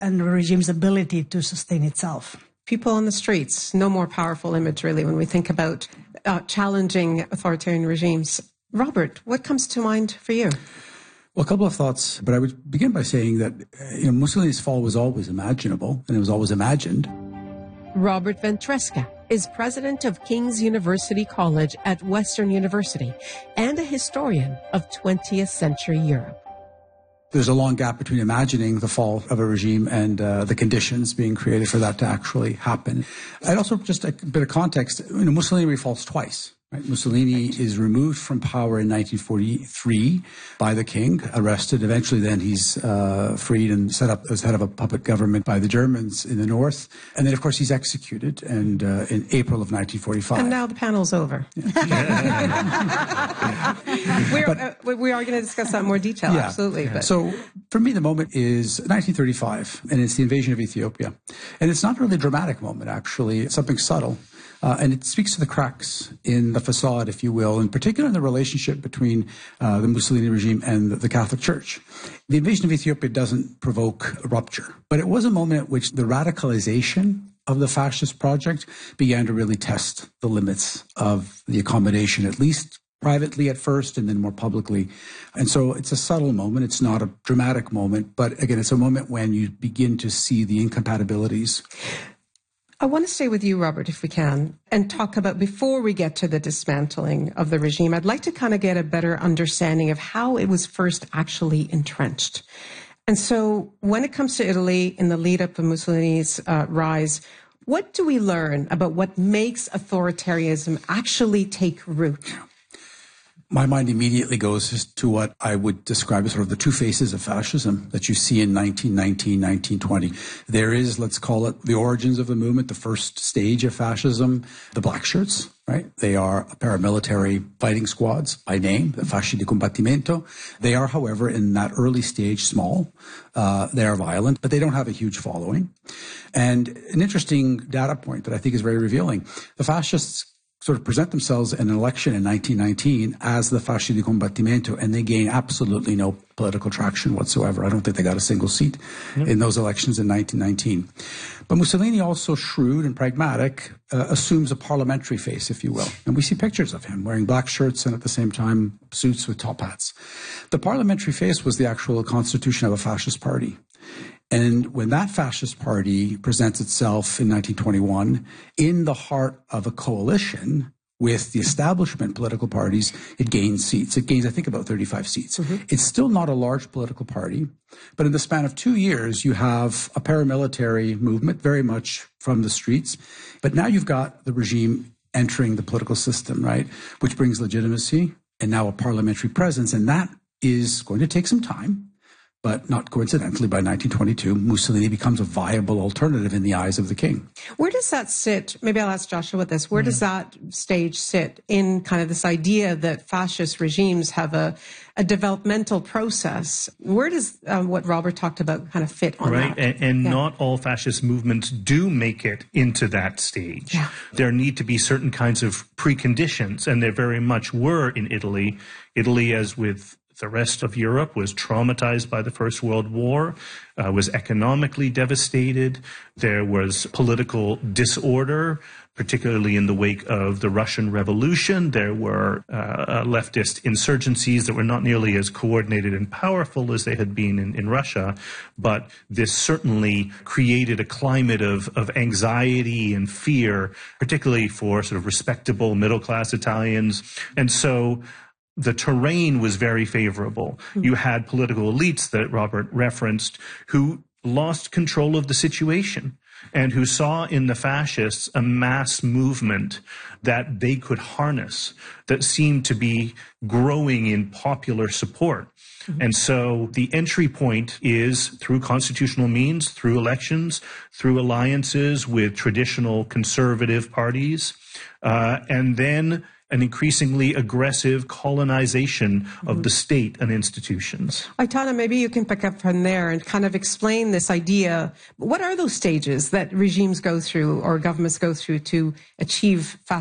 and the regime's ability to sustain itself. People on the streets, no more powerful image, really, when we think about challenging authoritarian regimes. Robert, what comes to mind for you? Well, a couple of thoughts, but I would begin by saying that Mussolini's fall was always imaginable, and it was always imagined. Robert Ventresca is president of King's University College at Western University and a historian of 20th century Europe. There's a long gap between imagining the fall of a regime and the conditions being created for that to actually happen. I'd also, just a bit of context, Mussolini falls twice. Right? Mussolini is removed from power in 1943 by the king, arrested. Eventually then he's freed and set up as head of a puppet government by the Germans in the north. And then, of course, he's executed and in April of 1945. And now the panel's over. We are going to discuss that in more detail, absolutely. But. So for me, the moment is 1935, and it's the invasion of Ethiopia. And it's not really a dramatic moment, actually. It's something subtle. And it speaks to the cracks in the facade, if you will, in particular in the relationship between the Mussolini regime and the Catholic Church. The invasion of Ethiopia doesn't provoke a rupture, but it was a moment at which the radicalization of the fascist project began to really test the limits of the accommodation, at least privately at first and then more publicly. And so it's a subtle moment. It's not a dramatic moment, but again, it's a moment when you begin to see the incompatibilities. I want to stay with you, Robert, if we can, and talk about, before we get to the dismantling of the regime, I'd like to kind of get a better understanding of how it was first actually entrenched. And so when it comes to Italy, in the lead up of Mussolini's rise, what do we learn about what makes authoritarianism actually take root? My mind immediately goes to what I would describe as sort of the two faces of fascism that you see in 1919, 1920. There is, let's call it, the origins of the movement, the first stage of fascism, the black shirts, right? They are paramilitary fighting squads by name, the Fasci di Combattimento. They are, however, in that early stage, small. They are violent, but they don't have a huge following. And an interesting data point that I think is very revealing, the fascists sort of present themselves in an election in 1919 as the Fasci di Combattimento, and they gain absolutely no political traction whatsoever. I don't think they got a single seat in those elections in 1919. But Mussolini, also shrewd and pragmatic, assumes a parliamentary face, if you will. And we see pictures of him wearing black shirts and at the same time suits with top hats. The parliamentary face was the actual constitution of a fascist party. And when that fascist party presents itself in 1921 in the heart of a coalition with the establishment political parties, it gains seats. It gains, I think, about 35 seats. It's still not a large political party, but in the span of 2 years, you have a paramilitary movement, very much from the streets. But now you've got the regime entering the political system, right, which brings legitimacy and now a parliamentary presence. And that is going to take some time. But not coincidentally, by 1922, Mussolini becomes a viable alternative in the eyes of the king. Where does that sit? Maybe I'll ask Joshua this. Where does that stage sit in kind of this idea that fascist regimes have a developmental process? Where does what Robert talked about kind of fit on that? Right, and not all fascist movements do make it into that stage. There need to be certain kinds of preconditions, and there very much were in Italy. Italy, as with the rest of Europe, was traumatized by the First World War, was economically devastated. There was political disorder, particularly in the wake of the Russian Revolution. There were leftist insurgencies that were not nearly as coordinated and powerful as they had been in Russia, but this certainly created a climate of anxiety and fear, particularly for sort of respectable middle-class Italians. And so the terrain was very favorable. You had political elites that Robert referenced who lost control of the situation and who saw in the fascists a mass movement that they could harness that seemed to be growing in popular support. And so the entry point is through constitutional means, through elections, through alliances with traditional conservative parties, and then an increasingly aggressive colonization of the state and institutions. Aitana, maybe you can pick up from there and kind of explain this idea. What are those stages that regimes go through or governments go through to achieve